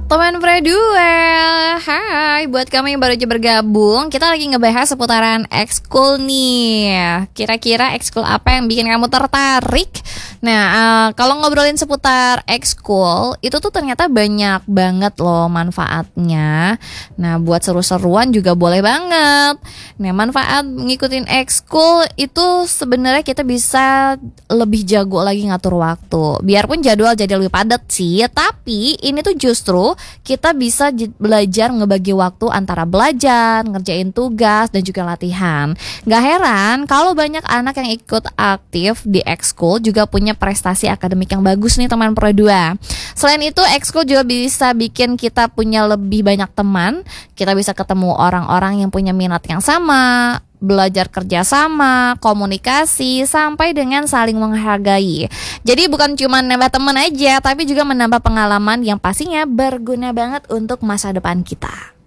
Teman Pradua, hai buat kamu yang baru aja bergabung. Kita lagi ngebahas seputaran ekskul nih. Kira-kira ekskul apa yang bikin kamu tertarik? Nah, kalau ngobrolin seputar ekskul, itu tuh ternyata banyak banget loh manfaatnya. Nah, buat seru-seruan juga boleh banget. Nah, manfaat ngikutin ekskul itu sebenarnya kita bisa lebih jago lagi ngatur waktu. Biarpun jadwal jadi lebih padat sih, tapi ini tuh justru kita bisa belajar ngebagi waktu antara belajar, ngerjain tugas, dan juga latihan. Gak heran kalau banyak anak yang ikut aktif di ekskul juga punya prestasi akademik yang bagus nih teman Pro 2. Selain itu, ekskul juga bisa bikin kita punya lebih banyak teman. Kita bisa ketemu orang-orang yang punya minat yang sama, belajar kerjasama, komunikasi, sampai dengan saling menghargai. Jadi bukan cuma nambah teman aja, tapi juga menambah pengalaman yang pastinya berguna banget untuk masa depan kita.